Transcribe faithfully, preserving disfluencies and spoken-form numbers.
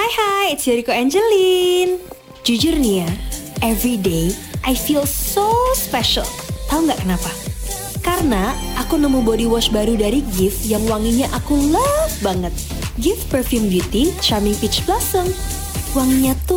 Hai hai, it's Yoriko Angelin. Jujur nih ya, every day I feel so special. Tahu nggak kenapa? Karena aku nemu body wash baru dari Gift yang wanginya aku love banget. Gift Perfume Beauty Charming Peach Blossom. Wanginya tuh